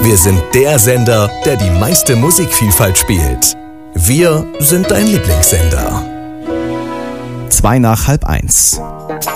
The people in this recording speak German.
Wir sind der Sender, der die meiste Musikvielfalt spielt. Wir sind dein Lieblingssender. 2 nach halb 1.